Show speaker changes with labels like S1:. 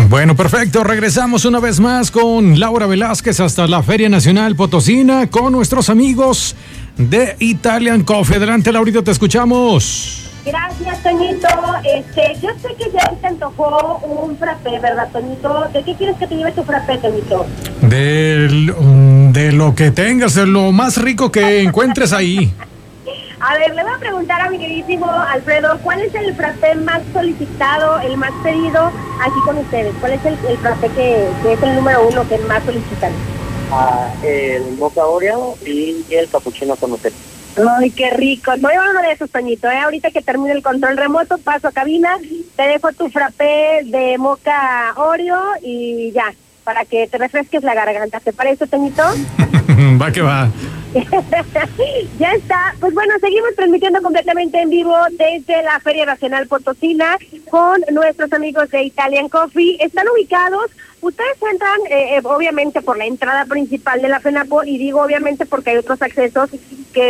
S1: Bueno, perfecto. Regresamos una vez más con Laura Velázquez hasta la Feria Nacional Potosina con nuestros amigos de Italian Coffee. Adelante, Laurita, te escuchamos.
S2: Gracias, Toñito. Yo sé que ya te antojó un frappé, ¿verdad, Toñito? ¿De qué quieres que te lleve tu frappé, Toñito?
S1: De lo que tengas, de lo más rico que encuentres ahí.
S2: A ver, le voy a preguntar a mi queridísimo Alfredo, ¿cuál es el frappé más solicitado, el más pedido aquí con ustedes? ¿Cuál es el frappé que es el número uno que más solicitan?
S3: El mocha Oreo y el cappuccino con Nutella.
S2: Ay, qué rico. Voy a uno de esos, Toñito, Ahorita que termine el control remoto, paso a cabina, te dejo tu frappé de mocha Oreo y ya, para que te refresques la garganta. ¿Te parece, Toñito?
S1: Va que va.
S2: Ya está. Pues bueno, seguimos transmitiendo completamente en vivo desde la Feria Nacional Potosina con nuestros amigos de Italian Coffee. Están ubicados, ustedes entran obviamente por la entrada principal de la FENAPO, y digo obviamente porque hay otros accesos que